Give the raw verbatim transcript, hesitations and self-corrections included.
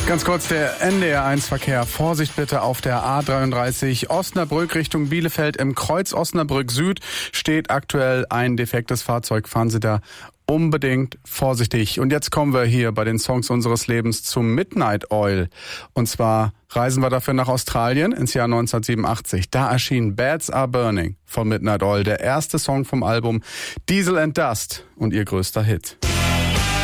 Ganz kurz der N D R eins Verkehr. Vorsicht bitte auf der A dreiunddreißig Osnabrück Richtung Bielefeld. Im Kreuz Osnabrück Süd steht aktuell ein defektes Fahrzeug. Fahren Sie da unbedingt vorsichtig. Und jetzt kommen wir hier bei den Songs unseres Lebens zum Midnight Oil. Und zwar reisen wir dafür nach Australien ins Jahr neunzehnhundertsiebenundachtzig. Da erschien Beds Are Burning von Midnight Oil, der erste Song vom Album Diesel and Dust und ihr größter Hit.